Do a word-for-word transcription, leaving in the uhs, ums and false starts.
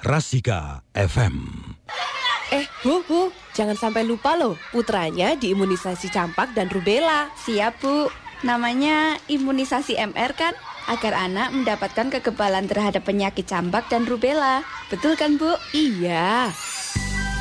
Rasika F M. Eh, Bu, Bu, jangan sampai lupa loh, putranya diimunisasi campak dan rubella. Siap, Bu. Namanya imunisasi M R kan? Agar anak mendapatkan kekebalan terhadap penyakit campak dan rubella. Betul kan, Bu? Iya,